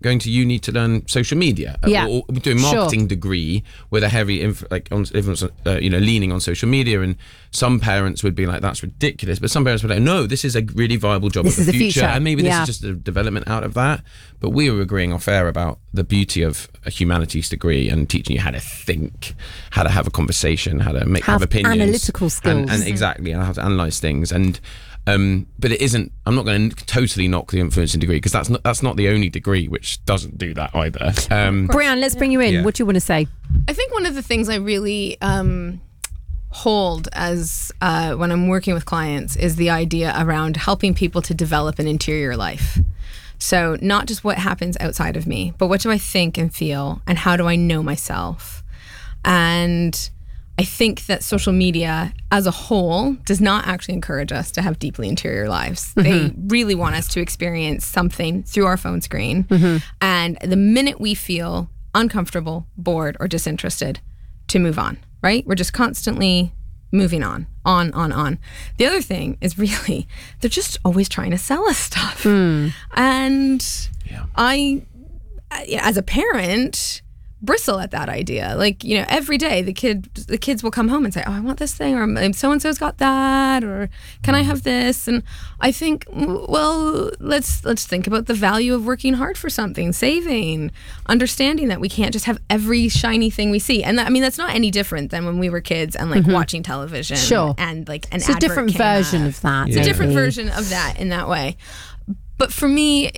going to uni to learn social media, or doing marketing degree with a heavy influence, leaning on social media. And some parents would be like, that's ridiculous, but some parents would be like, no, this is a really viable job of the future, and maybe this is just a development out of that. But we were agreeing off air about the beauty of a humanities degree and teaching you how to think, how to have a conversation, how to have opinions, analytical skills, and exactly, and how to analyze things. And but it isn't. I'm not going to totally knock the influencing degree, because that's not the only degree which doesn't do that either. Brianne, let's bring you in. What do you want to say? I think one of the things I really hold as when I'm working with clients is the idea around helping people to develop an interior life. So not just what happens outside of me, but what do I think and feel, and how do I know myself? And I think that social media as a whole does not actually encourage us to have deeply interior lives. They really want us to experience something through our phone screen. And the minute we feel uncomfortable, bored, or disinterested, to move on, right? We're just constantly moving on. The other thing is really, they're just always trying to sell us stuff. And I, as a parent, bristle at that idea. Like, every day the kids will come home and say, oh, I want this thing, or so-and-so's got that, or can I have this? And I think, well, let's think about the value of working hard for something, saving, understanding that we can't just have every shiny thing we see. And that's not any different than when we were kids and watching television. Sure. And an it's a different version of that. It's a different version of that in that way. But for me,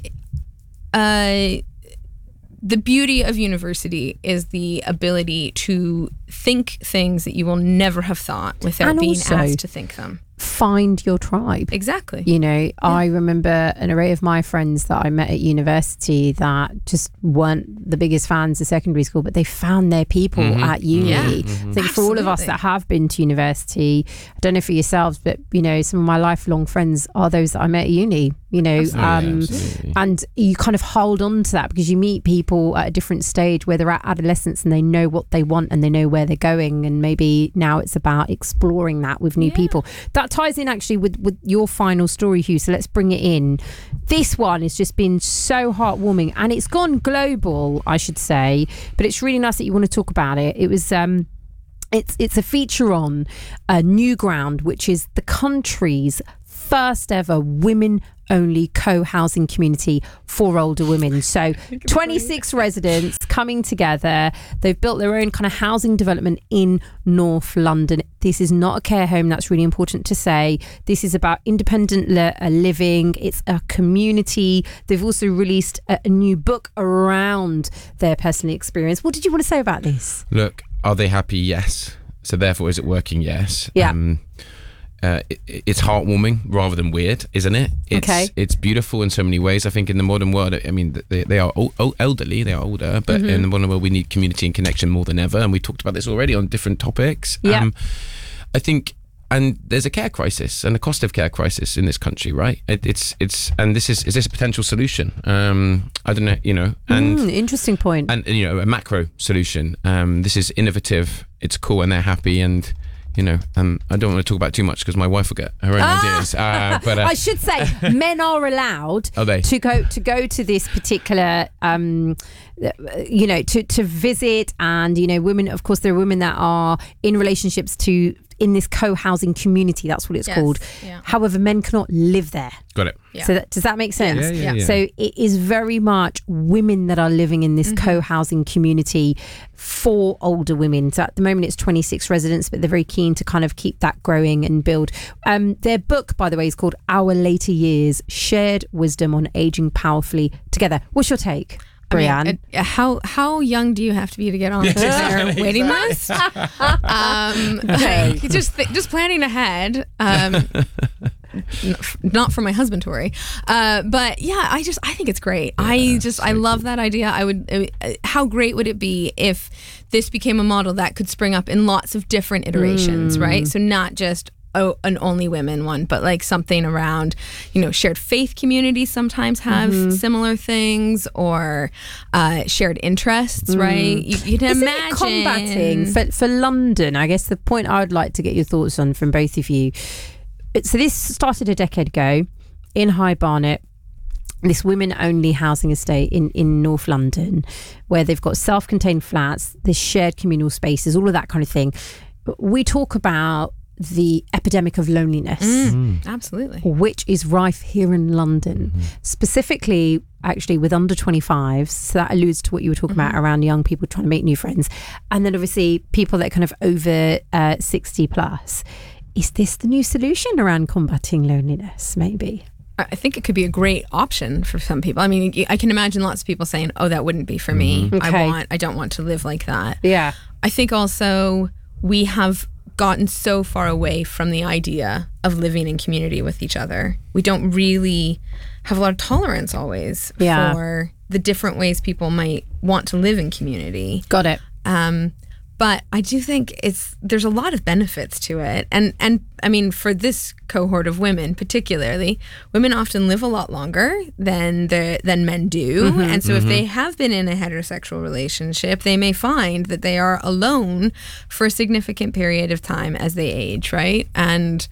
the beauty of university is the ability to think things that you will never have thought without being asked to think them. Find your tribe. Exactly. I remember an array of my friends that I met at university that just weren't the biggest fans of secondary school, but they found their people at uni. I think for all of us that have been to university, I don't know for yourselves, but some of my lifelong friends are those that I met at uni. Absolutely. And you kind of hold on to that because you meet people at a different stage where they're at adolescence and they know what they want and they know where they're going, and maybe now it's about exploring that with new people. That ties in actually with your final story, Hugh, so let's bring it in. This one has just been so heartwarming, and it's gone global, I should say, but it's really nice that you want to talk about it. It was it's a feature on Newground, which is the country's first ever women-only co-housing community for older women. So 26 residents coming together. They've built their own kind of housing development in North London. This is not a care home. That's really important to say. This is about independent living. It's a community. They've also released a new book around their personal experience. What did you want to say about this? Look, are they happy? Yes. So therefore, is it working? Yes. Yeah. It's heartwarming rather than weird, isn't it? It's beautiful in so many ways. I think in the modern world, they are elderly, they are older, but in the modern world we need community and connection more than ever, and we talked about this already on different topics. I think, and there's a care crisis and a cost of care crisis in this country, right? It's and is this a potential solution? I don't know, and interesting point. And a macro solution. This is innovative, it's cool, and they're happy, and I don't want to talk about it too much because my wife will get her own ideas. But I should say, men are allowed to go to this particular, to visit, and women. Of course, there are women that are in relationships in this co-housing community. That's what it's called. Yeah. However, men cannot live there. Got it. Yeah. So does that make sense? Yeah. So it is very much women that are living in this co-housing community for older women. So at the moment it's 26 residents, but they're very keen to kind of keep that growing and build. Their book, by the way, is called Our Later Years, Shared Wisdom on Aging Powerfully Together. What's your take, Brianne? How young do you have to be to get on their waiting list? Just planning ahead. Not for my husband to worry, but yeah, I think it's great. I love that idea. How great would it be if this became a model that could spring up in lots of different iterations, right? So not just an only women one, but like something around, shared faith communities sometimes have similar things, or shared interests, right? You can imagine combating for London. I guess the point I would like to get your thoughts on from both of you. So this started a decade ago in High Barnet. this women-only housing estate in North London, where they've got self-contained flats, there's shared communal spaces, all of that kind of thing. We talk about the epidemic of loneliness. Absolutely. Which is rife here in London, specifically actually with under 25s. So that alludes to what you were talking about around young people trying to make new friends. And then obviously people that are kind of over 60 plus. Is this the new solution around combating loneliness, maybe? I think it could be a great option for some people. I mean, I can imagine lots of people saying, oh, that wouldn't be for me. Okay. I don't want to live like that. Yeah. I think also we have gotten so far away from the idea of living in community with each other. We don't really have a lot of tolerance always for the different ways people might want to live in community. Got it. But I do think there's a lot of benefits to it. And I mean, for this cohort of women particularly, women often live a lot longer than men do. And so if they have been in a heterosexual relationship, they may find that they are alone for a significant period of time as they age, right? And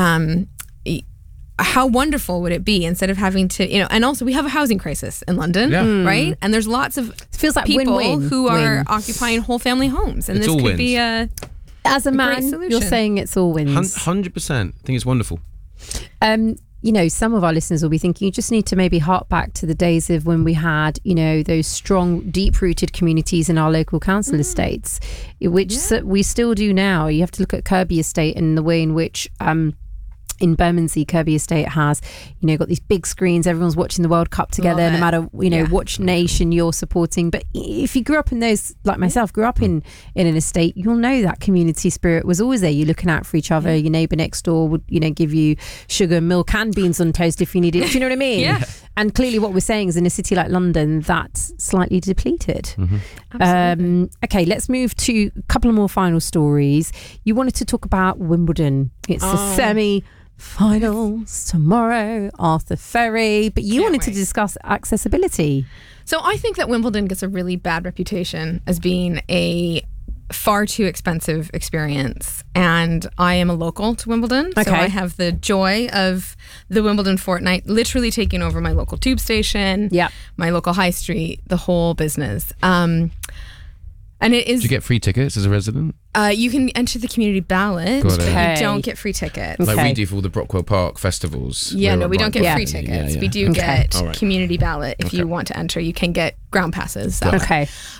how wonderful would it be instead of having to, and also we have a housing crisis in London, right? And there's lots of feels like people win-win, who are occupying whole family homes, and It's this all could be wins. As a man, solution. you're saying it's all wins. 100%. I think it's wonderful. Some of our listeners will be thinking you just need to maybe hark back to the days of when we had, those strong, deep-rooted communities in our local council estates, which we still do now. You have to look at Kirby Estate and the way in which in Bermondsey, Kirby Estate has, got these big screens. Everyone's watching the World Cup together, no matter, which nation you're supporting. But if you grew up in those, like myself, grew up in an estate, you'll know that community spirit was always there. You're looking out for each other. Your neighbour next door would, give you sugar, milk and beans on toast if you needed it. Do you know what I mean? Yeah. And clearly what we're saying is in a city like London, that's slightly depleted. Okay, let's move to a couple of more final stories. You wanted to talk about Wimbledon. It's the semi-finals tomorrow, Arthur Ferry. But you wanted to discuss accessibility. So I think that Wimbledon gets a really bad reputation as being a far too expensive experience, and I am a local to Wimbledon, so I have the joy of the Wimbledon fortnight literally taking over my local tube station, my local high street, the whole business. And it is. Do you get free tickets as a resident? You can enter the community ballot, but you don't get free tickets. Like we do for all the Brockwell Park festivals. Yeah, no, we don't get free tickets. We do get All right. community ballot. If you want to enter, you can get ground passes.